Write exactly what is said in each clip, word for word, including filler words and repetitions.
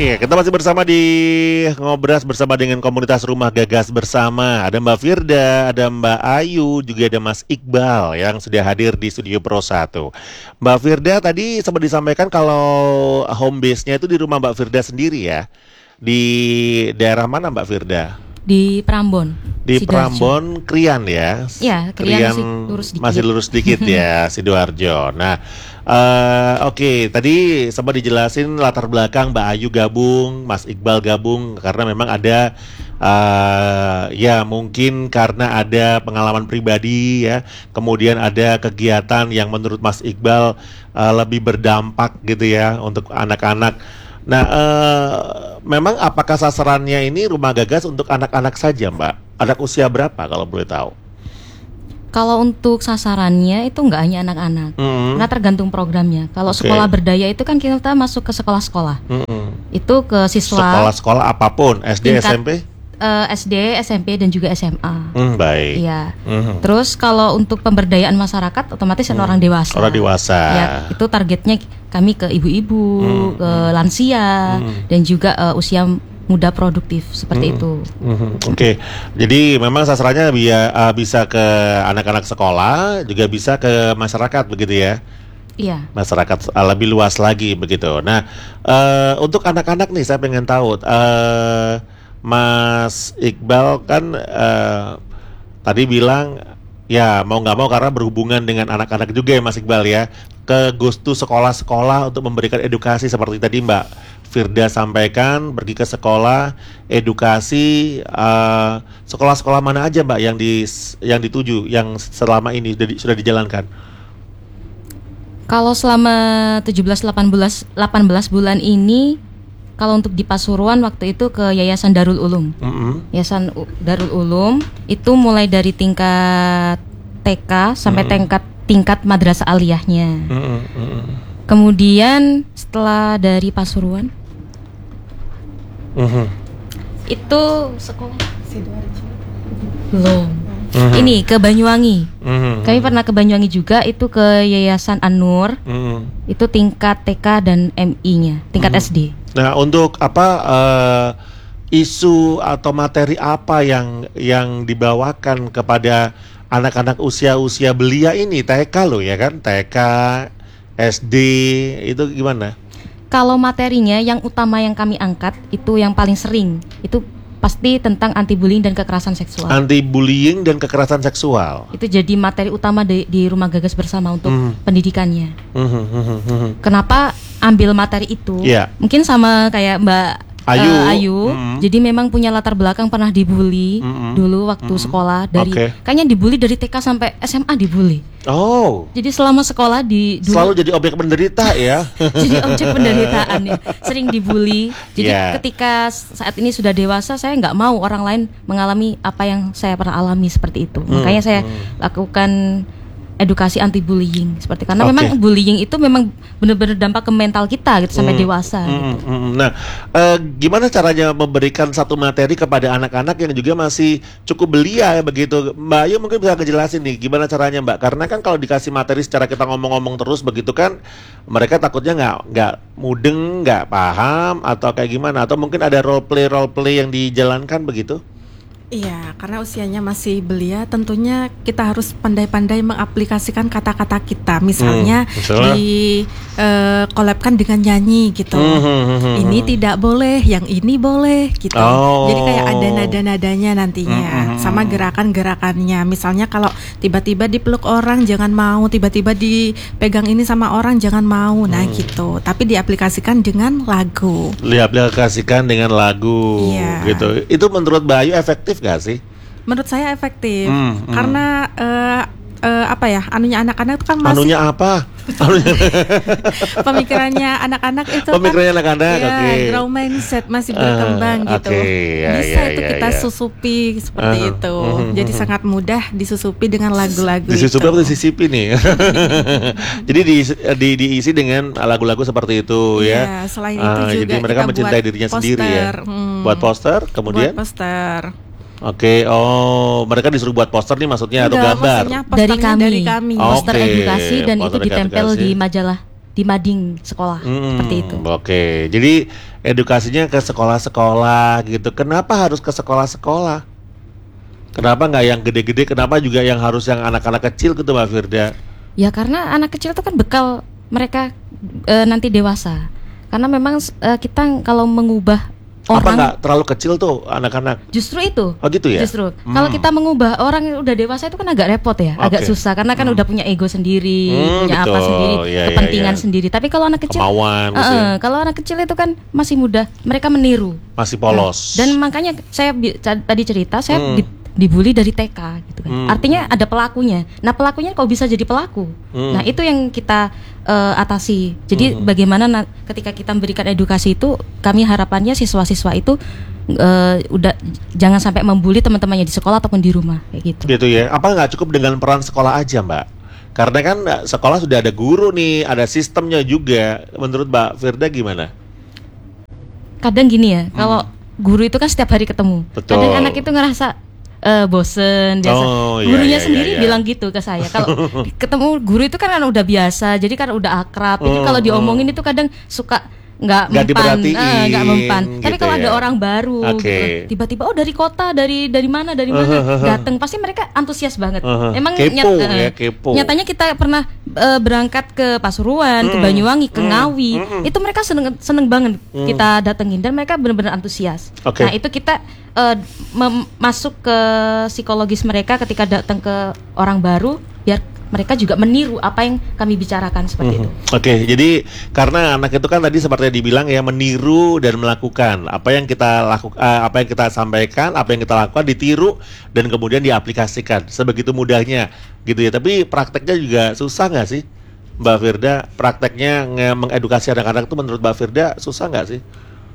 Iya, kita masih bersama di Ngobras bersama dengan komunitas Rumah Gagas Bersama. Ada Mbak Firda, ada Mbak Ayu, juga ada Mas Iqbal yang sudah hadir di Studio Pro satu. Mbak Firda tadi sempat disampaikan kalau home base-nya itu di rumah Mbak Firda sendiri ya. Di daerah mana Mbak Firda? Di Prambon. Di Sidoarjo. Prambon, Krian ya. Iya, Krian, masih lurus dikit. Masih lurus dikit ya, Sidoarjo. Nah, uh, oke, okay. Tadi sempat dijelasin latar belakang Mbak Ayu gabung, Mas Iqbal gabung karena memang ada uh, ya mungkin karena ada pengalaman pribadi ya. Kemudian ada kegiatan yang menurut Mas Iqbal uh, lebih berdampak gitu ya untuk anak-anak. Nah, uh, memang apakah sasarannya ini Rumah Gagas untuk anak-anak saja, Mbak? Anak usia berapa kalau boleh tahu? Kalau untuk sasarannya itu nggak hanya anak-anak, mm-hmm. karena tergantung programnya. Kalau okay. sekolah berdaya itu kan kita masuk ke sekolah-sekolah, mm-hmm. itu ke siswa. Sekolah-sekolah apapun, S D, tingkat, S M P? Uh, S D, S M P dan juga S M A. Mm, baik. Iya. Mm-hmm. Terus kalau untuk pemberdayaan masyarakat, otomatis mm. orang dewasa. Orang dewasa. Ya, itu targetnya kami ke ibu-ibu, mm. ke lansia, mm. dan juga uh, usia muda produktif seperti mm. itu. Mm-hmm. Oke, okay. Jadi memang sasarannya biar, uh, bisa ke anak-anak sekolah, juga bisa ke masyarakat begitu ya? Iya. Masyarakat uh, lebih luas lagi begitu. Nah, uh, untuk anak-anak nih saya pengen tahu. Uh, Mas Iqbal kan uh, tadi bilang ya mau nggak mau karena berhubungan dengan anak-anak juga ya Mas Iqbal ya, ke gustu sekolah-sekolah untuk memberikan edukasi seperti tadi Mbak Firda sampaikan, pergi ke sekolah edukasi, uh, sekolah-sekolah mana aja Mbak yang di yang dituju yang selama ini sudah, di, sudah dijalankan? Kalau selama tujuh belas delapan belas bulan ini, kalau untuk di Pasuruan waktu itu ke Yayasan Darul Ulum. Mm-hmm. Yayasan Darul Ulum itu mulai dari tingkat T K sampai mm-hmm. tingkat tingkat madrasah aliyahnya. Mm-hmm. Kemudian setelah dari Pasuruan, mm-hmm. itu sekolah Sidoarjo belum. Mm-hmm. Ini ke Banyuwangi. Mm-hmm. Kami pernah ke Banyuwangi juga, itu ke Yayasan An-Nur. Mm-hmm. Itu tingkat T K dan M I-nya, tingkat mm-hmm. S D. Nah, untuk apa uh, isu atau materi apa yang yang dibawakan kepada anak-anak usia-usia belia ini, T K loh ya kan, T K, S D, itu gimana? Kalau materinya yang utama yang kami angkat itu yang paling sering itu pasti tentang anti bullying dan kekerasan seksual. Anti bullying dan kekerasan seksual. Itu jadi materi utama di, di Rumah Gagas Bersama untuk mm. pendidikannya. Mm-hmm, mm-hmm. Kenapa ambil materi itu? Yeah. Mungkin sama kayak Mbak Ayu. Uh, Ayu. Mm-hmm. Jadi memang punya latar belakang pernah dibully mm-hmm. dulu waktu mm-hmm. sekolah dari okay. kayaknya dibully dari T K sampai S M A dibully. Oh. Jadi selama sekolah di dulu, selalu jadi objek penderita ya. Jadi objek penderitaan ya. Sering dibully. Jadi yeah. ketika saat ini sudah dewasa, saya nggak mau orang lain mengalami apa yang saya pernah alami seperti itu. Hmm. Makanya saya hmm. lakukan edukasi anti bullying seperti karena okay. memang bullying itu memang benar-benar dampak ke mental kita gitu sampai hmm. dewasa. Hmm. Gitu. Hmm. Nah, uh, gimana caranya memberikan satu materi kepada anak-anak yang juga masih cukup belia ya begitu, Mbak Ayu mungkin bisa ngejelasin nih gimana caranya Mbak, karena kan kalau dikasih materi secara kita ngomong-ngomong terus begitu kan mereka takutnya nggak nggak mudeng, nggak paham atau kayak gimana, atau mungkin ada role play role play yang dijalankan begitu? Iya, karena usianya masih belia, tentunya kita harus pandai-pandai mengaplikasikan kata-kata kita. Misalnya, hmm, di uh, collab-kan dengan nyanyi gitu. Hmm, hmm, hmm, ini hmm. tidak boleh, yang ini boleh gitu. Oh. Jadi kayak ada nada-nadanya nantinya, hmm, hmm, sama gerakan-gerakannya. Misalnya kalau tiba-tiba dipeluk orang jangan mau, tiba-tiba dipegang ini sama orang jangan mau. Nah hmm. gitu. Tapi diaplikasikan dengan lagu. Diaplikasikan dengan lagu, yeah. gitu. Itu menurut Mbak Ayu efektif gak sih? Menurut saya efektif hmm, hmm. karena uh, uh, apa ya, anunya anak-anak itu kan masih anunya apa? Anunya pemikirannya anak-anak itu pemikirannya kan anak-anak, ya, okay. grow mindset masih berkembang uh, gitu. Okay, ya, bisa ya, itu ya, kita ya. susupi seperti uh, itu. Uh, uh, Jadi uh, sangat mudah disusupi dengan lagu-lagu. Disusupi itu. atau disisipi nih? Jadi di, di, diisi dengan lagu-lagu seperti itu ya. Ya, selain uh, itu juga jadi mereka mencintai dirinya poster, sendiri ya. Hmm. Buat poster, kemudian. Buat poster. Oke, okay. oh mereka disuruh buat poster nih maksudnya. Enggak, atau gambar? Dari kami, dari kami. Okay. Poster edukasi dan poster itu ditempel edukasi. Di majalah di mading sekolah hmm, seperti itu. Oke, jadi edukasinya ke sekolah-sekolah gitu. Kenapa harus ke sekolah-sekolah? Kenapa nggak yang gede-gede? Kenapa juga yang harus yang anak-anak kecil gitu, Mbak Firda? Ya karena anak kecil itu kan bekal mereka e, nanti dewasa. Karena memang e, kita kalau mengubah orang, apa nggak terlalu kecil tuh anak-anak? Justru itu. Oh gitu ya. Justru hmm. kalau kita mengubah orang yang udah dewasa itu kan agak repot ya, okay. agak susah karena kan hmm. udah punya ego sendiri, hmm, punya betul. apa sendiri, ya, kepentingan ya, ya. sendiri. Tapi kalau anak kecil, kemauan. Uh, uh, kalau anak kecil itu kan masih mudah, mereka meniru, masih polos. Nah, dan makanya saya bi- tadi cerita saya hmm. di, dibully dari T K gitu kan. Hmm. Artinya ada pelakunya. Nah pelakunya kok bisa jadi pelaku. Hmm. Nah itu yang kita uh, atasi. Jadi hmm. bagaimana na- ketika kita memberikan edukasi itu, kami harapannya siswa-siswa itu uh, udah jangan sampai membuli teman-temannya di sekolah ataupun di rumah kayak gitu. Gitu ya. Apa nggak cukup dengan peran sekolah aja, Mbak? Karena kan sekolah sudah ada guru nih, ada sistemnya juga. Menurut Mbak Firda gimana? Kadang gini ya, hmm. kalau guru itu kan setiap hari ketemu. Betul. Kadang anak itu ngerasa Uh, bosen biasa. Oh, gurunya iya, iya, sendiri iya. bilang gitu ke saya. Kalau ketemu guru itu kan udah biasa, jadi kan udah akrab. Jadi Oh, kalau diomongin oh. itu kadang suka nggak Nggak mempan, diperhatiin, eh, nggak mempan. Tapi gitu kalau ya. ada orang baru, Okay. gitu, tiba-tiba oh dari kota, dari dari mana, dari mana Uh-huh. datang, pasti mereka antusias banget. Uh-huh. Emang Kepo, nyat- ya, eh, kepo. nyatanya kita pernah eh, berangkat ke Pasuruan, Mm. ke Banyuwangi, ke Mm. Ngawi, Mm. itu mereka seneng seneng banget Mm. kita datengin dan mereka benar-benar antusias. Okay. Nah itu kita uh, mem- masuk ke psikologis mereka ketika datang ke orang baru, biar mereka juga meniru apa yang kami bicarakan seperti Mm-hmm. itu. Oke, okay, jadi karena anak itu kan tadi seperti yang dibilang ya, meniru dan melakukan apa yang kita lakukan, uh, apa yang kita sampaikan, apa yang kita lakukan ditiru dan kemudian diaplikasikan sebegitu mudahnya gitu ya. Tapi prakteknya juga susah nggak sih, Mbak Firda? Prakteknya nge- mengedukasi anak-anak itu menurut Mbak Firda susah nggak sih?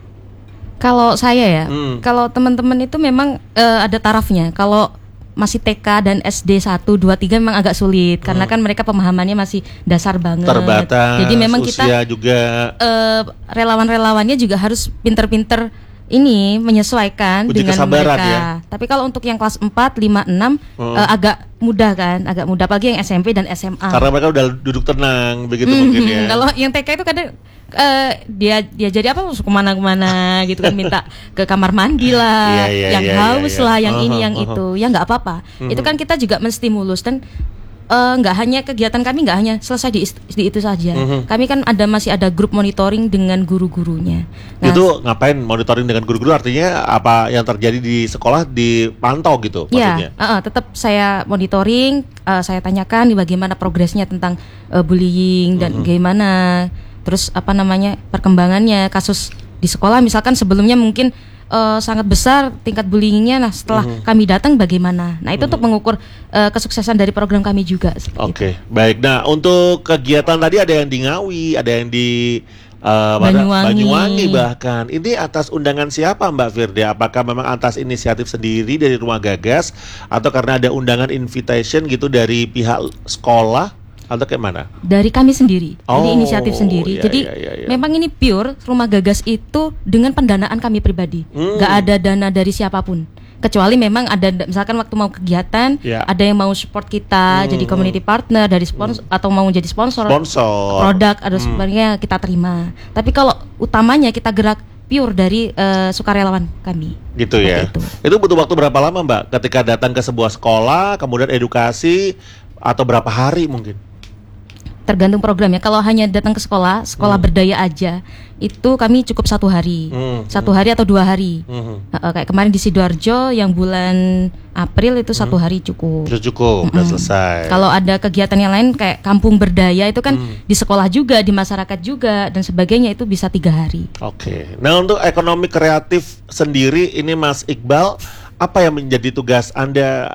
Kalau saya ya, Hmm. kalau teman-teman itu memang uh, ada tarafnya. Kalau masih T K dan S D satu, dua, tiga memang agak sulit karena kan mereka pemahamannya masih dasar banget. Terbatas. Jadi memang kita usia juga uh, relawan-relawannya juga harus pinter-pinter ini menyesuaikan uji dengan kesabaran mereka. ya. Tapi kalau untuk yang kelas empat, lima, enam Hmm. uh, agak mudah kan, agak mudah apalagi yang S M P dan S M A. Karena mereka udah duduk tenang begitu Hmm, mungkin ya. Kalau yang T K itu kadang uh, dia dia jadi apa masuk kemana-kemana gitu kan, minta ke kamar mandi lah, Iya, iya, yang iya, haus iya, iya. lah, yang ini Uh-huh, yang uh-huh. itu, ya nggak apa-apa. Mhm. Itu kan kita juga menstimulus dan eh, nggak hanya kegiatan kami nggak hanya selesai di, di itu saja. Mhm. Kami kan ada masih ada grup monitoring dengan guru-gurunya. Nah, Itu ngapain monitoring dengan guru-guru? Artinya apa yang terjadi di sekolah dipantau gitu maksudnya? Ya, uh, uh, tetap saya monitoring, uh, saya tanyakan bagaimana progresnya tentang uh, bullying dan Mhm. bagaimana, terus apa namanya perkembangannya kasus di sekolah. Misalkan sebelumnya mungkin uh, sangat besar tingkat bullyingnya, nah setelah Mhm. kami datang bagaimana? Nah itu Mhm. untuk mengukur uh, kesuksesan dari program kami juga. Oke, baik. Nah, untuk kegiatan tadi ada yang di Ngawi, ada yang di uh, mana? Banyuwangi. Banyuwangi bahkan. Ini atas undangan siapa, Mbak Firda? Apakah memang atas inisiatif sendiri dari Rumah Gagas atau karena ada undangan invitation gitu dari pihak sekolah atau kayak mana? Dari kami sendiri, Oh, jadi inisiatif sendiri. iya, Jadi iya, iya, iya. memang ini pure Rumah Gagas itu dengan pendanaan kami pribadi, Hmm. nggak ada dana dari siapapun. Kecuali memang ada, misalkan waktu mau kegiatan, Ya. ada yang mau support kita, Hmm. jadi community partner dari sponsor atau mau jadi sponsor, Sponsor. produk, ada Hmm. sebenarnya kita terima. Tapi kalau utamanya kita gerak pure dari eh, sukarelawan kami. Gitu ya. Seperti Itu. Itu butuh waktu berapa lama, Mbak? Ketika datang ke sebuah sekolah, kemudian edukasi atau berapa hari mungkin? Tergantung programnya. Kalau hanya datang ke sekolah, sekolah Hmm. berdaya aja, itu kami cukup satu hari, Hmm, satu hari atau dua hari. Mhm. Uh, kayak kemarin di Sidoarjo yang bulan April itu satu hari cukup. Sudah cukup, udah Mm-mm. selesai. Kalau ada kegiatan yang lain kayak kampung berdaya itu kan Hmm. di sekolah juga, di masyarakat juga dan sebagainya, itu bisa tiga hari. Oke. Nah, untuk ekonomi kreatif sendiri ini Mas Iqbal, apa yang menjadi tugas Anda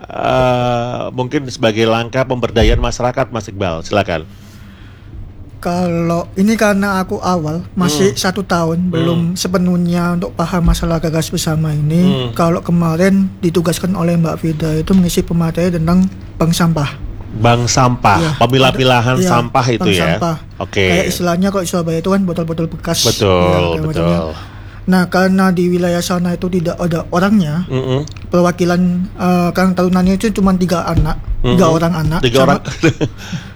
uh, mungkin sebagai langkah pemberdayaan masyarakat, Mas Iqbal? Silakan. Kalau ini karena aku awal masih Hmm. satu tahun Hmm. belum sepenuhnya untuk paham masalah gagas bersama ini. Hmm. Kalau kemarin ditugaskan oleh Mbak Vida itu mengisi pemateri tentang bank sampah. Bank sampah, Ya, pemilah-pilahan ada- iya, sampah itu bank ya. sampah. Oke. Kayak istilahnya kalau di Surabaya itu kan botol-botol bekas. Betul, ya, kayak betul. macamnya. Nah, karena di wilayah sana itu tidak ada orangnya, Mm-mm. perwakilan eh, Karang Tarunanya itu cuma tiga anak, tiga Mm-mm. orang anak, Tiga sama, orang.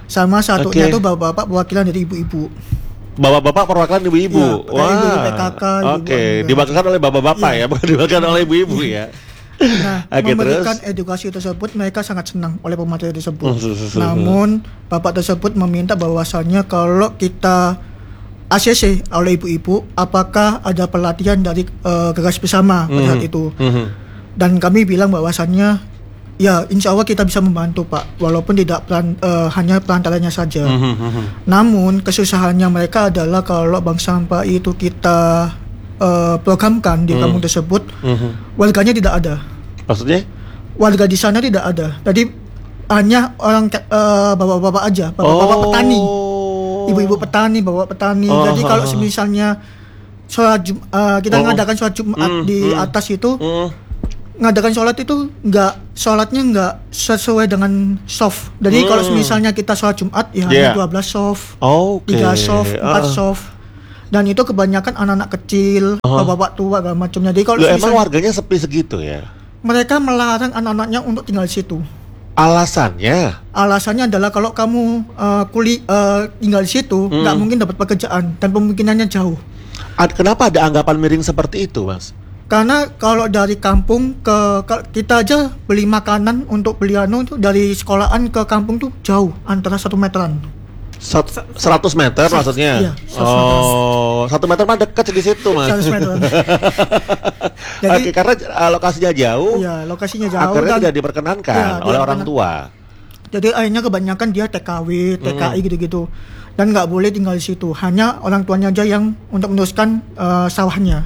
sama satunya okay. tuh bapak-bapak perwakilan dari ibu-ibu. Bapak-bapak perwakilan ibu-ibu. Ya, Wah. ibu P K K. Oke, okay. diwakilkan oleh bapak-bapak ya, ya bukan diwakilkan oleh ibu-ibu ya. Nah, okay, memberikan terus? edukasi tersebut mereka sangat senang oleh pemateri tersebut. Namun bapak tersebut meminta bahwasannya kalau kita A C C oleh ibu-ibu, apakah ada pelatihan dari uh, Gagas Bersama pada mm-hmm. saat itu? Mm-hmm. Dan kami bilang bahwasannya ya insya Allah kita bisa membantu Pak, walaupun tidak peran, uh, hanya perantaranya saja. Mm-hmm. Namun kesusahannya mereka adalah kalau bank sampah itu kita uh, programkan di mm. kampung tersebut, mm-hmm. warganya tidak ada. Maksudnya? Warga di sana tidak ada. Jadi hanya orang uh, bapak-bapak aja, bapak-bapak oh. petani, ibu-ibu petani, bapak petani. Oh, Jadi kalau misalnya sholat Jum- uh, kita oh. ngadakan sholat Jumat mm, di mm, atas itu. Mm. ngadakan sholat itu nggak sholatnya nggak sesuai dengan soft. Jadi hmm. kalau misalnya kita sholat Jumat ya hanya yeah. dua belas soft, okay. tiga soft, empat uh. soft. Dan itu kebanyakan anak-anak kecil, uh-huh. bapak tua segala macamnya. Jadi kalau misalnya, emang warganya sepi segitu ya? Mereka melarang anak-anaknya untuk tinggal di situ. Alasannya? Alasannya adalah kalau kamu uh, kuli uh, tinggal di situ nggak hmm. mungkin dapat pekerjaan dan pemungkinannya jauh. Ad, kenapa ada anggapan miring seperti itu, Mas? Karena kalau dari kampung ke, ke kita aja beli makanan untuk beli anu itu dari sekolahan ke kampung tuh jauh, antara satu meteran. Sat, seratus meter Sat, maksudnya? Iya, seratus meter. Oh, satu meter mah dekat di situ, Mas. seratus meter. Jadi, oke, karena uh, lokasinya jauh. Iya, lokasinya jauh. Akhirnya dan, tidak diperkenankan ya, oleh orang tua. Jadi akhirnya kebanyakan dia T K W, T K I hmm. gitu-gitu. Dan nggak boleh tinggal di situ, hanya orang tuanya aja yang untuk meneruskan uh, sawahnya.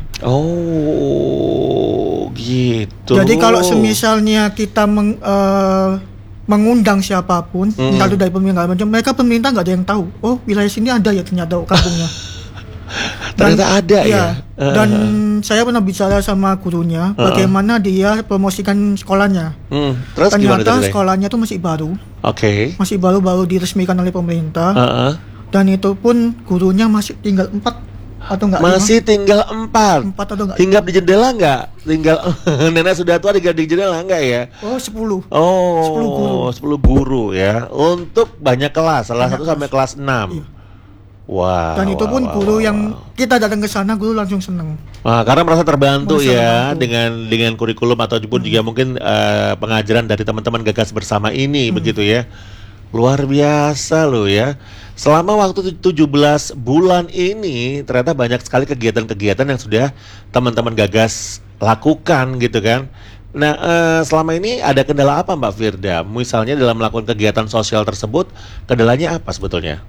Oh, gitu. Jadi kalau semisalnya kita meng, uh, mengundang siapapun, mm. entah itu dari pemerintah macam, mereka pemerintah nggak ada yang tahu. Oh, wilayah sini ada ya ternyata kampungnya. Ternyata ada ya. ya. Dan uh. saya pernah bicara sama gurunya, uh-uh. bagaimana dia promosikan sekolahnya. Mm. Terus ternyata sekolahnya tuh masih baru. Oke. Okay. Masih baru-baru diresmikan oleh pemerintah. Uh-uh. Dan itu pun gurunya masih tinggal empat atau enggak? Masih lima? Tinggal empat. Empat atau enggak? Hinggap di jendela enggak? Tinggal nenek sudah tua tinggal di jendela enggak ya? Oh, sepuluh. Oh, sepuluh guru. sepuluh guru ya. Untuk banyak kelas, salah banyak satu kelas. Sampai kelas enam. Iya. Wow. Dan itu pun wow, guru wow, yang wow. kita datang ke sana guru langsung senang. Wah, karena merasa terbantu merasa terbantu. ya dengan dengan kurikulum ataupun hmm. juga mungkin uh, pengajaran dari teman-teman Gagas Bersama ini hmm. begitu ya. Luar biasa loh ya. Selama waktu tujuh belas bulan ini ternyata banyak sekali kegiatan-kegiatan yang sudah teman-teman Gagas lakukan gitu kan. Nah, eh, selama ini ada kendala apa Mbak Firda? Misalnya dalam melakukan kegiatan sosial tersebut, kendalanya apa sebetulnya?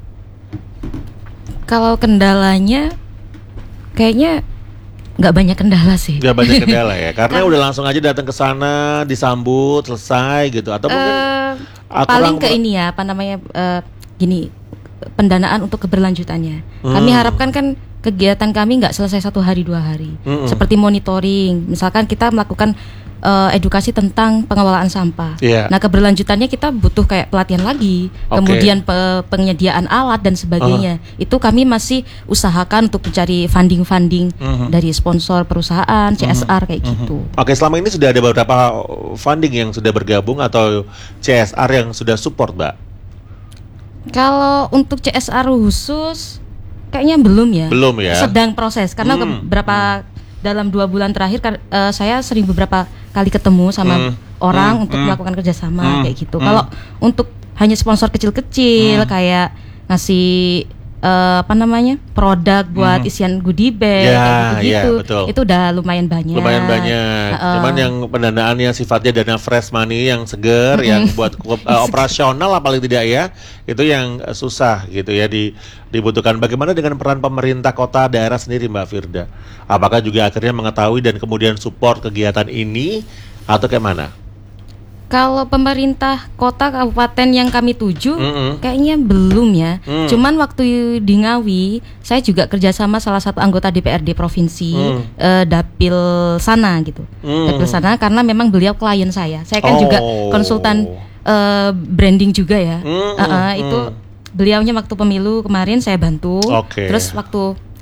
Kalau kendalanya kayaknya nggak banyak kendala sih. Nggak banyak kendala ya, karena udah langsung aja datang ke sana, disambut, selesai gitu. Atau mungkin uh, paling ke ini ya, apa namanya, uh, gini, pendanaan untuk keberlanjutannya. Hmm. Kami harapkan kan kegiatan kami nggak selesai satu hari dua hari. Hmm. Seperti monitoring, misalkan kita melakukan uh, edukasi tentang pengelolaan sampah. Yeah. Nah keberlanjutannya kita butuh kayak pelatihan lagi, okay. kemudian pe- penyediaan alat dan sebagainya. Uh-huh. Itu kami masih usahakan untuk mencari funding-funding uh-huh. dari sponsor perusahaan, C S R uh-huh. kayak uh-huh. gitu. Oke, okay, selama ini sudah ada beberapa funding yang sudah bergabung atau C S R yang sudah support, Mbak? Kalau untuk C S R khusus kayaknya belum ya. Belum ya. Sedang proses karena hmm. beberapa hmm. dalam dua bulan terakhir uh, saya sering beberapa kali ketemu sama hmm. orang hmm. untuk hmm. melakukan kerjasama hmm. kayak gitu. Hmm. Kalau untuk hanya sponsor kecil-kecil hmm. kayak ngasih uh, apa namanya produk buat hmm. isian goodie bag ya, kayak gitu-gitu, ya, itu udah lumayan banyak. Lumayan banyak. Uh, Cuman yang pendanaannya sifatnya dana fresh money yang seger, uh, yang buat uh, operasional lah paling tidak ya, itu yang uh, susah gitu ya di, dibutuhkan. Bagaimana dengan peran pemerintah kota daerah sendiri, Mbak Firda? Apakah juga akhirnya mengetahui dan kemudian support kegiatan ini atau kayak mana? Kalau pemerintah kota kabupaten yang kami tuju, mm-hmm. kayaknya belum ya. Mm. Cuman waktu di Ngawi, saya juga kerjasama salah satu anggota D P R D provinsi, mm. uh, Dapil sana gitu. Mm. Dapil sana karena memang beliau klien saya. Saya kan oh. juga konsultan uh, branding juga ya. Mm. Uh-uh, mm. Itu beliaunya waktu pemilu kemarin saya bantu. Okay. Terus waktu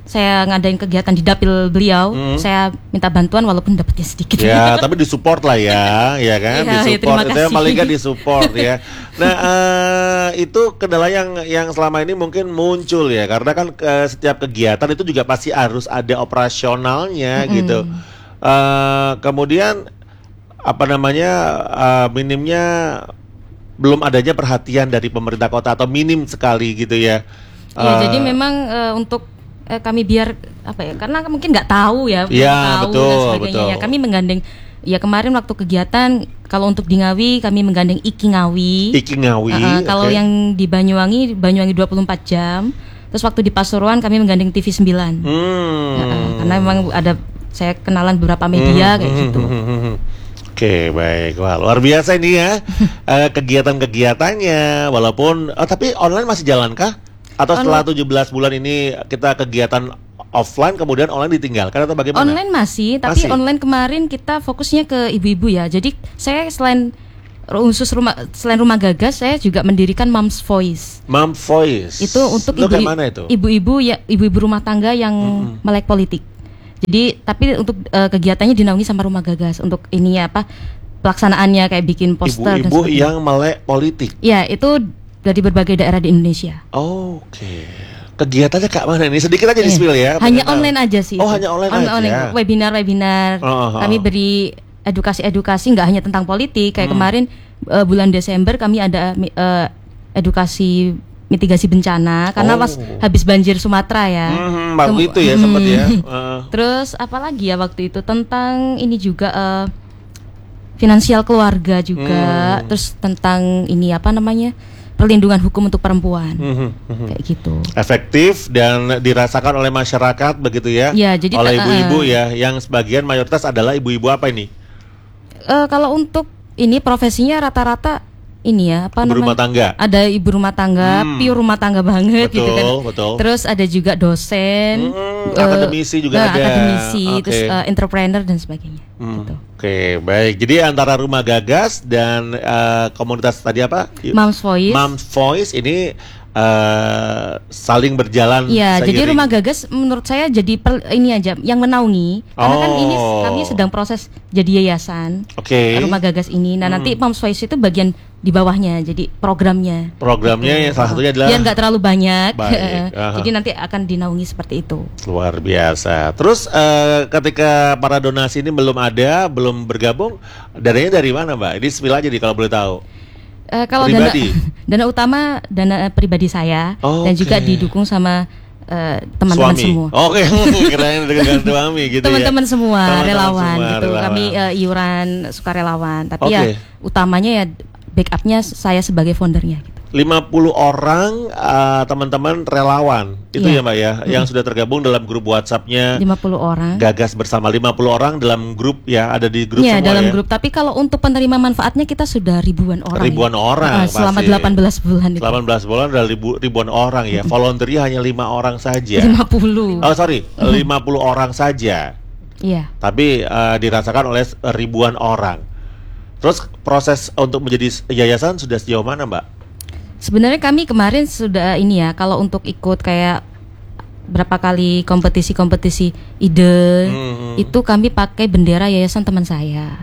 saya ngadain kegiatan di dapil beliau, hmm. saya minta bantuan walaupun dapatnya sedikit. Ya, tapi disupport lah ya, ya kan, ya, disupport. ya, itu yang paling kan disupport ya. Nah, uh, itu kendala yang yang selama ini mungkin muncul ya, karena kan uh, setiap kegiatan itu juga pasti harus ada operasionalnya hmm. gitu. Uh, kemudian apa namanya uh, minimnya belum adanya perhatian dari pemerintah kota atau minim sekali gitu ya. Ya, uh, jadi memang uh, untuk uh, kami biar apa ya? Karena mungkin nggak tahu ya, belum ya, tahu betul, dan sebagainya. Betul. Ya, kami menggandeng. Ya kemarin waktu kegiatan kalau untuk di Ngawi kami menggandeng Iki Ngawi. Iki Ngawi. Uh, uh, kalau okay. yang di Banyuwangi, Banyuwangi dua puluh empat jam. Terus waktu di Pasuruan kami menggandeng T V sembilan. Hmm. Uh, uh, karena memang ada saya kenalan beberapa media hmm. kayak gitu. Hmm. Oke, baik. Wah, luar biasa ini ya. uh, kegiatan-kegiatannya walaupun oh, tapi online masih jalan kah? Atau setelah tujuh belas bulan ini kita kegiatan offline kemudian online ditinggalkan atau bagaimana? Online masih, tapi masih? Online kemarin kita fokusnya ke ibu-ibu ya. Jadi saya selain khusus rumah selain Rumah Gagas, saya juga mendirikan Mom's Voice. Mom's Voice. Itu untuk ibu, ibu, itu? ibu-ibu ya, ibu-ibu rumah tangga yang mm-hmm. melek politik. Jadi tapi untuk uh, kegiatannya dinaungi sama Rumah Gagas untuk ini apa pelaksanaannya kayak bikin poster ibu-ibu dan sebagainya. Yang melek politik. Ya, itu dari berbagai daerah di Indonesia. Oh, oke. Okay. Kegiatannya kayak mana ini? Sedikit aja di spill ya. Hanya online aja sih. Oh, itu. hanya online, online aja. Online. Webinar-webinar. Oh, oh. Kami beri edukasi-edukasi nggak hanya tentang politik. Kayak hmm. kemarin uh, bulan Desember kami ada uh, edukasi mitigasi bencana karena oh. pas habis banjir Sumatera ya. Hmm, waktu itu ya sempat ya. Uh. Terus apalagi ya waktu itu tentang ini juga uh, finansial keluarga juga. Hmm. Terus tentang ini apa namanya? Perlindungan hukum untuk perempuan, mm-hmm. kayak gitu. Efektif dan dirasakan oleh masyarakat begitu ya? Ya, jadi oleh uh, ibu-ibu ya, yang sebagian mayoritas adalah ibu-ibu apa ini? Uh, kalau untuk ini profesinya rata-rata ini ya apa ibu namanya? Rumah tangga. Ada ibu rumah tangga, hmm. pure rumah tangga banget betul, gitu kan. Betul. Terus ada juga dosen, hmm, uh, akademisi juga nah, ada. Akademisi, okay. terus uh, entrepreneur dan sebagainya. Hmm. Gitu. Oke, okay, baik. Jadi antara Rumah Gagas dan uh, komunitas tadi apa? Mom's Voice. Mom's Voice ini uh, saling berjalan. Iya, jadi Rumah Gagas menurut saya jadi per, ini aja yang menaungi. Karena oh. kan ini kami sedang proses jadi yayasan. Oke. Okay. Rumah Gagas ini. Nah, hmm. nanti Mom's Voice itu bagian di bawahnya, jadi programnya. Programnya gitu. Yang salah satunya adalah biar nggak terlalu banyak. uh-huh. Jadi nanti akan dinaungi seperti itu. Luar biasa. Terus uh, ketika para donasi ini belum ada, belum bergabung, dananya dari mana, Mbak? Ini spill aja nih kalau boleh tahu. Uh, kalau dana, dana utama dana pribadi saya oh, dan okay. juga didukung sama uh, teman-teman suami. semua. Oke, okay. Kirain dengan suami gitu teman-teman ya. semua teman-teman relawan semua, gitu. Relawan. Kami uh, iuran sukarelawan, tapi okay. ya utamanya ya backupnya saya sebagai foundernya gitu. lima puluh orang uh, teman-teman relawan itu yeah. ya Mbak ya, mm-hmm. yang sudah tergabung dalam grup WhatsApp-nya lima puluh orang. Gagas Bersama, lima puluh orang dalam grup ya, ada di grup yeah, semua dalam ya. grup, tapi kalau untuk penerima manfaatnya kita sudah ribuan orang. Ribuan ya. orang uh, selama pasti. delapan belas bulan itu. delapan belas bulan ada ribu, ribuan orang ya. Volunteer hanya lima orang saja. lima puluh. Oh sorry, mm-hmm. lima puluh orang saja. Iya. Yeah. Tapi uh, dirasakan oleh ribuan orang. Terus proses untuk menjadi yayasan sudah sejauh mana, Mbak? Sebenarnya kami kemarin sudah ini ya, kalau untuk ikut kayak berapa kali kompetisi-kompetisi ide, hmm. itu kami pakai bendera yayasan teman saya.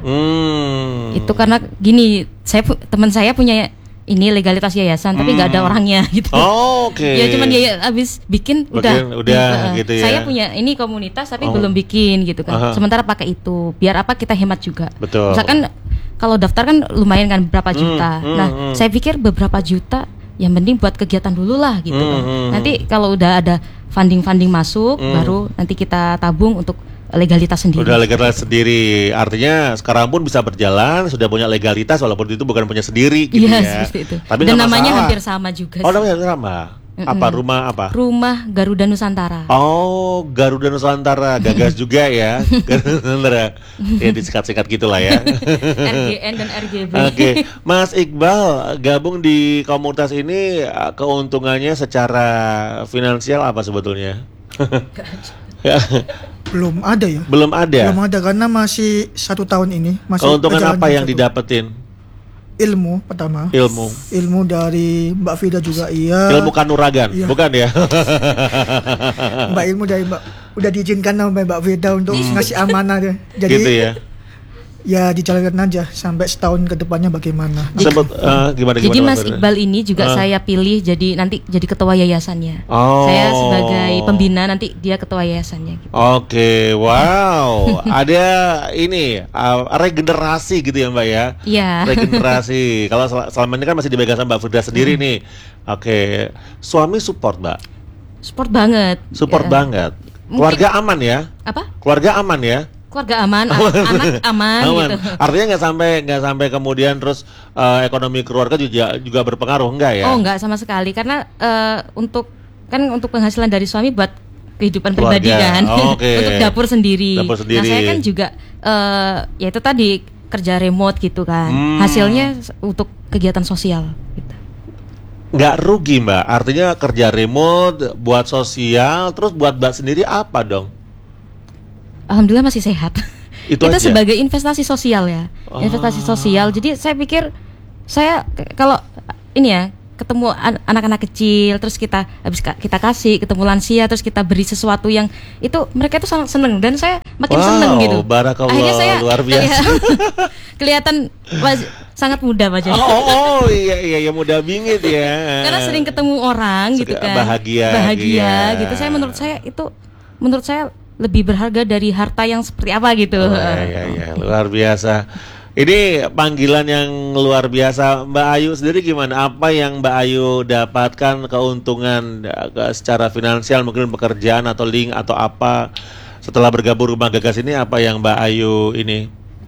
Hmm. Itu karena gini, saya teman saya punya ini legalitas yayasan, hmm. tapi nggak ada orangnya gitu. Oh, oke. Okay. Ya cuman dia abis bikin Bikin, udah, udah uh, gitu ya. Saya punya ini komunitas tapi oh. belum bikin gitu kan. Uh-huh. Sementara pakai itu, biar apa kita hemat juga. Betul. Misalkan kalau daftar kan lumayan kan berapa juta. Hmm, hmm, nah, hmm. saya pikir beberapa juta yang penting buat kegiatan dulu lah gitu hmm, kan. Hmm. Nanti kalau udah ada funding-funding masuk, hmm. baru nanti kita tabung untuk legalitas sendiri. Udah legalitas sendiri, artinya sekarang pun bisa berjalan, sudah punya legalitas walaupun itu bukan punya sendiri gitu yes, ya. Seperti itu. Tapi dan namanya masalah. Hampir sama juga. Oh, namanya sama. Mm-mm. Apa rumah apa? Rumah Garuda Nusantara. Oh, Garuda Nusantara, Gagas juga ya. Garuda Nusantara. Ya disikat-sikat gitulah ya. R G N dan R G B. Oke, okay. Mas Iqbal gabung di komunitas ini, keuntungannya secara finansial apa sebetulnya? Belum ada ya. Belum ada. Belum ada karena masih satu tahun ini. Masih keuntungan apa yang didapetin? ilmu pertama. Ilmu. Ilmu dari Mbak Firda juga iya. Ilmu kanuragan, iya. Bukan ya? Mbak ilmu dari Mbak udah diizinkan sama Mbak Firda untuk hmm. ngasih amanah dia. Jadi gitu ya. Ya dijalankan aja sampai setahun ke depannya bagaimana. Sebut, uh, gimana, jadi gimana, Mas gimana? Iqbal ini juga uh. saya pilih jadi nanti jadi ketua yayasannya. Oh. Saya sebagai pembina, nanti dia ketua yayasannya. Gitu. Oke, okay, wow. Ada ini uh, regenerasi gitu ya Mbak ya? Iya. Regenerasi. Kalau sel- selama ini kan masih dipegang sama Mbak Firda sendiri hmm. nih. Oke, okay. Suami support Mbak? Support banget. Support ya. banget. Keluarga Mungkin, aman ya? Apa? Keluarga aman ya? Keluarga aman, anak aman, aman. Gitu. Artinya nggak sampai nggak sampai kemudian terus uh, ekonomi keluarga juga juga berpengaruh, enggak ya? Oh enggak sama sekali, karena uh, untuk kan untuk penghasilan dari suami buat kehidupan keluarga. Pribadi kan, oh, okay. Untuk dapur sendiri. Dapur sendiri. Nah saya kan juga uh, ya itu tadi kerja remote gitu kan, hmm. hasilnya untuk kegiatan sosial. Gitu. Nggak rugi Mbak, artinya kerja remote buat sosial, terus buat Mbak sendiri apa dong? Alhamdulillah masih sehat. Itu, itu sebagai investasi sosial ya, oh. investasi sosial. Jadi saya pikir saya kalau ini ya ketemu an- anak-anak kecil, terus kita habis ka- kita kasih ketemu lansia, terus kita beri sesuatu yang itu mereka itu sangat seneng dan saya makin wow, seneng gitu. Barakallah, akhirnya saya luar biasa. Kelihatan waj- sangat muda wajahnya. Oh, oh, oh iya iya ya muda bingit ya. Karena sering ketemu orang Suka gitu kan. Bahagia. Bahagia iya. gitu. Saya menurut saya itu menurut saya lebih berharga dari harta yang seperti apa gitu. Oh, iya, iya, luar biasa. Ini panggilan yang luar biasa. Mbak Ayu sendiri gimana? Apa yang Mbak Ayu dapatkan keuntungan secara finansial, mungkin pekerjaan atau link atau apa setelah bergabung Rumah Gagas ini? Apa yang Mbak Ayu ini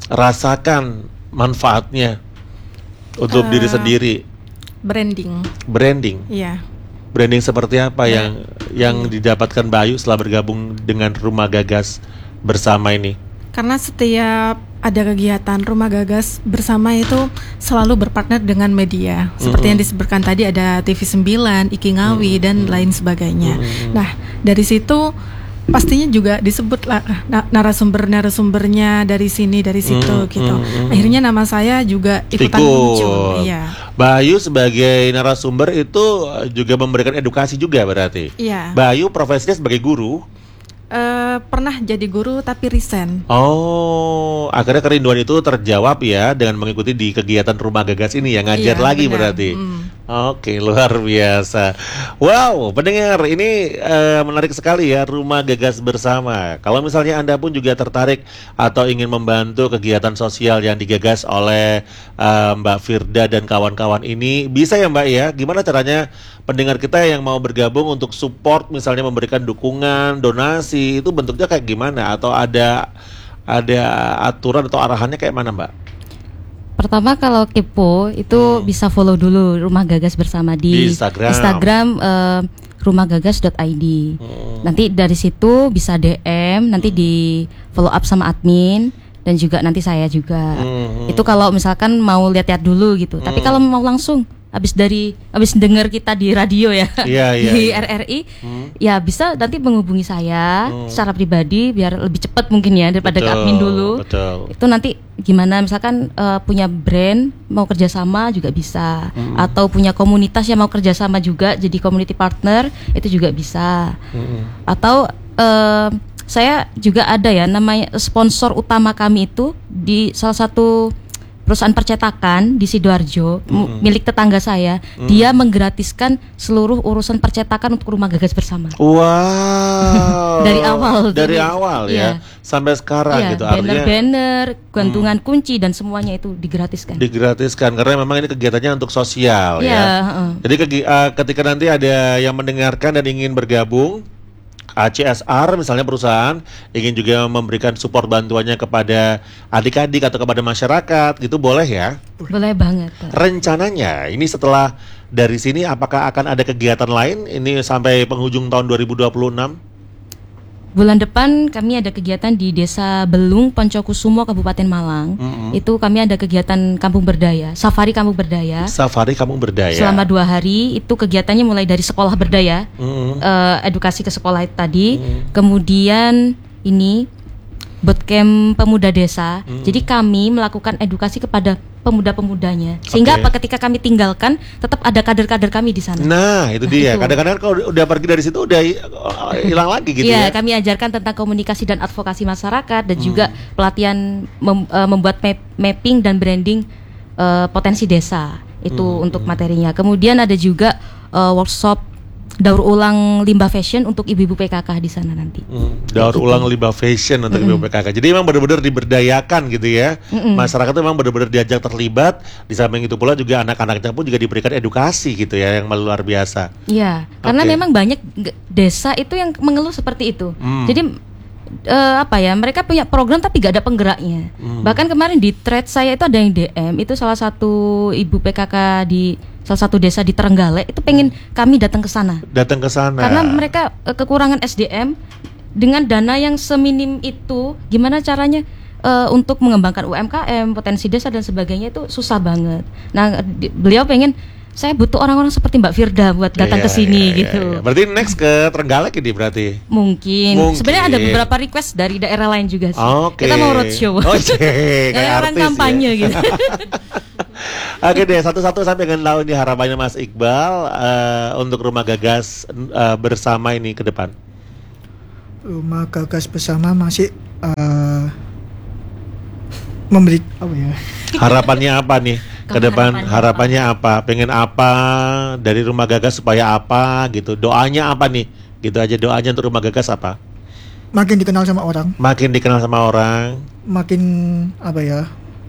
rasakan manfaatnya untuk uh, diri sendiri? Branding. Branding. Iya. Branding seperti apa nah, yang yang iya. didapatkan Mbak Ayu setelah bergabung dengan Rumah Gagas Bersama ini? Karena setiap ada kegiatan Rumah Gagas Bersama itu selalu berpartner dengan media. Seperti mm-hmm. yang disebutkan tadi ada T V sembilan, Iki Ngawi mm-hmm. dan lain sebagainya. Mm-hmm. Nah, dari situ pastinya juga disebut lah narasumber-narasumbernya dari sini dari situ mm, gitu. Mm, Akhirnya nama saya juga ikutan Ikut. muncul. Iya. Bayu sebagai narasumber itu juga memberikan edukasi juga berarti. Iya. Bayu profesinya sebagai guru. Uh, pernah jadi guru tapi resign. Oh, akhirnya kerinduan itu terjawab ya dengan mengikuti di kegiatan Rumah Gagas ini yang ngajar iya, lagi benar. berarti. Mm. Oke, luar biasa. Wow, pendengar, ini uh, menarik sekali ya Rumah Gagas Bersama. Kalau misalnya Anda pun juga tertarik atau ingin membantu kegiatan sosial yang digagas oleh uh, Mbak Firda dan kawan-kawan ini, bisa ya Mbak ya? Gimana caranya pendengar kita yang mau bergabung untuk support, misalnya memberikan dukungan, donasi, itu bentuknya kayak gimana? Atau ada ada aturan atau arahannya kayak mana Mbak? Pertama kalau kepo itu hmm. bisa follow dulu Rumah Gagas Bersama di, di Instagram, Instagram uh, rumahgagas dot i d. Hmm. Nanti dari situ bisa D M, nanti di follow up sama admin dan juga nanti saya juga. Hmm. Itu kalau misalkan mau lihat-lihat dulu gitu. Hmm. Tapi kalau mau langsung habis dari habis dengar kita di radio ya, yeah, yeah, di yeah. R R I, hmm. ya bisa nanti menghubungi saya hmm. secara pribadi biar lebih cepat mungkin ya daripada ke admin dulu. Betul. Itu nanti gimana misalkan uh, punya brand mau kerjasama juga bisa, hmm. atau punya komunitas yang mau kerjasama juga jadi community partner itu juga bisa, hmm. atau uh, saya juga ada ya namanya sponsor utama kami itu di salah satu perusahaan percetakan di Sidoarjo, mm-hmm. milik tetangga saya, mm. dia menggratiskan seluruh urusan percetakan untuk Rumah Gagas Bersama. Wow. Dari awal. Dari jadi, awal ya, ya, sampai sekarang ya, gitu. Banner-banner, gantungan mm. kunci dan semuanya itu digratiskan. Digratiskan karena memang ini kegiatannya untuk sosial ya. ya. Uh. Jadi kegi- uh, ketika nanti ada yang mendengarkan dan ingin bergabung, C S R misalnya perusahaan ingin juga memberikan support bantuannya kepada adik-adik atau kepada masyarakat gitu, boleh ya? Boleh banget. Rencananya ini setelah dari sini apakah akan ada kegiatan lain ini sampai penghujung tahun dua ribu dua puluh enam? Bulan depan kami ada kegiatan di Desa Belung, Poncokusumo, Kabupaten Malang. Mm-hmm. Itu kami ada kegiatan Kampung Berdaya, Safari Kampung Berdaya. Safari Kampung Berdaya. Selama dua hari itu kegiatannya mulai dari sekolah berdaya, mm-hmm. uh, edukasi ke sekolah tadi, mm-hmm. kemudian ini bootcamp pemuda desa. Mm-hmm. Jadi kami melakukan edukasi kepada pemuda-pemudanya. Sehingga okay. apa ketika kami tinggalkan tetap ada kader-kader kami di sana. Nah, itu nah, dia. Itu. Kadang-kadang kalau udah pergi dari situ udah hilang lagi gitu ya. ya. Kami ajarkan tentang komunikasi dan advokasi masyarakat dan hmm. juga pelatihan mem, uh, membuat map, mapping dan branding uh, potensi desa. Itu hmm. untuk materinya. Kemudian ada juga uh, workshop daur ulang limbah fashion untuk ibu-ibu P K K di sana nanti. Hmm, daur gitu. ulang limbah fashion untuk mm-mm. ibu-ibu P K K. Jadi memang benar-benar diberdayakan gitu ya. Mm-mm. Masyarakat itu memang benar-benar diajak terlibat. Di samping itu pula juga anak-anaknya pun juga diberikan edukasi gitu ya yang luar biasa. Iya, okay. karena memang banyak desa itu yang mengeluh seperti itu. Mm. Jadi uh, apa ya? Mereka punya program tapi gak ada penggeraknya. Mm. Bahkan kemarin di thread saya itu ada yang D M, itu salah satu ibu P K K di salah satu desa di Trenggalek itu pengen kami datang ke sana. Datang ke sana. Karena mereka uh, kekurangan S D M dengan dana yang seminim itu, gimana caranya uh, untuk mengembangkan U M K M, potensi desa dan sebagainya itu susah banget. Nah, di, beliau pengen saya butuh orang-orang seperti Mbak Firda buat datang yeah, ke sini yeah, gitu. Yeah, yeah. Berarti next ke Trenggalek ini berarti? Mungkin. Mungkin. Sebenarnya ada beberapa request dari daerah lain juga sih. Okay. Kita mau roadshow. Oh, okay. Kayak orang kampanye ya? gitu. Oke deh, satu-satu sampai dengan tahun ini harapannya Mas Iqbal uh, untuk Rumah Gagas uh, bersama ini ke depan. Rumah Gagas bersama masih uh, memberi apa ya? Harapannya apa nih ke depan? Harapannya apa? Pengen apa dari Rumah Gagas supaya apa gitu? Doanya apa nih? Gitu aja doanya untuk Rumah Gagas apa? Makin dikenal sama orang. Makin dikenal sama orang. Makin apa ya?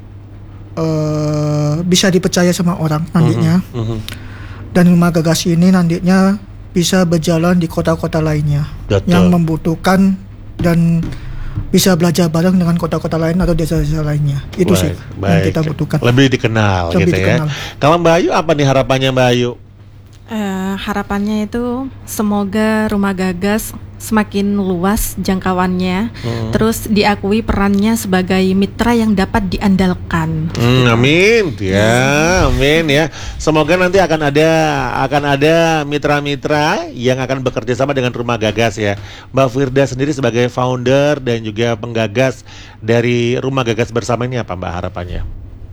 Uh, bisa dipercaya sama orang nantinya. Uh-huh, uh-huh. Dan Rumah Gagas ini nantinya bisa berjalan di kota-kota lainnya. Betul. Yang membutuhkan dan bisa belajar bareng dengan kota-kota lain atau desa-desa lainnya. Itu baik, sih baik. Yang kita butuhkan. Lebih dikenal Lebih gitu dikenal. ya. Kalau Mbak Ayu apa nih harapannya Mbak Ayu? Uh, harapannya itu semoga Rumah Gagas semakin luas jangkauannya, hmm. terus diakui perannya sebagai mitra yang dapat diandalkan. Hmm, amin, ya, amin ya. Semoga nanti akan ada akan ada mitra-mitra yang akan bekerja sama dengan Rumah Gagas ya. Mbak Firda sendiri sebagai founder dan juga penggagas dari Rumah Gagas bersama ini apa Mbak harapannya?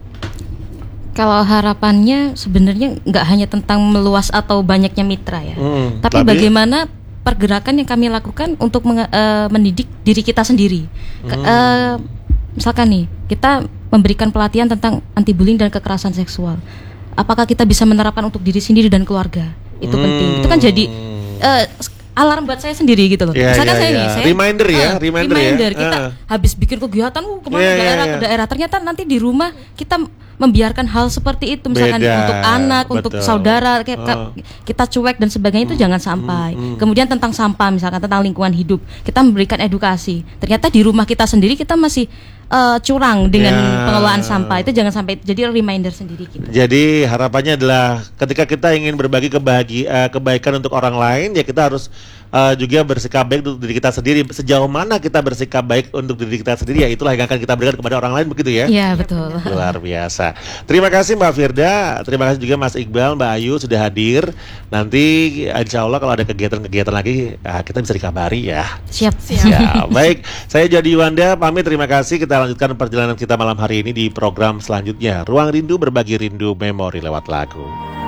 Kalau harapannya sebenarnya nggak hanya tentang meluas atau banyaknya mitra ya, hmm, tapi, tapi bagaimana pergerakan yang kami lakukan untuk menge- uh, mendidik diri kita sendiri. Hmm. Uh, misalkan nih, kita memberikan pelatihan tentang anti bullying dan kekerasan seksual. Apakah kita bisa menerapkan untuk diri sendiri dan keluarga? Itu hmm. penting. Itu kan jadi uh, alarm buat saya sendiri gitu loh. Yeah, Misalkan yeah, saya yeah. nih, saya reminder ya, uh, reminder, reminder ya. kita uh. habis bikin kegiatan uh, kemana yeah, daerah yeah, ke yeah. daerah. Ternyata nanti di rumah kita membiarkan hal seperti itu, misalkan Beda, untuk anak, betul. untuk saudara, kayak uh. kita cuek dan sebagainya itu hmm. jangan sampai. Hmm. Hmm. Kemudian tentang sampah, misalkan tentang lingkungan hidup, kita memberikan edukasi. Ternyata di rumah kita sendiri kita masih uh, curang dengan ya. pengelolaan sampah, itu jangan sampai jadi reminder sendiri kita. Jadi harapannya adalah ketika kita ingin berbagi kebagi, uh, kebaikan untuk orang lain, ya kita harus uh, juga bersikap baik untuk diri kita sendiri. Sejauh mana kita bersikap baik untuk diri kita sendiri, ya itulah yang akan kita berikan kepada orang lain, begitu ya? Iya, betul. Luar biasa. Terima kasih Mbak Firda, terima kasih juga Mas Iqbal, Mbak Ayu sudah hadir. Nanti insya Allah kalau ada kegiatan-kegiatan lagi, uh, kita bisa dikabari ya. Siap. Siap. Ya, baik, saya Jody Wanda pamit, terima kasih. Kita lanjutkan perjalanan kita malam hari ini di program selanjutnya. Ruang Rindu, berbagi rindu memori lewat lagu.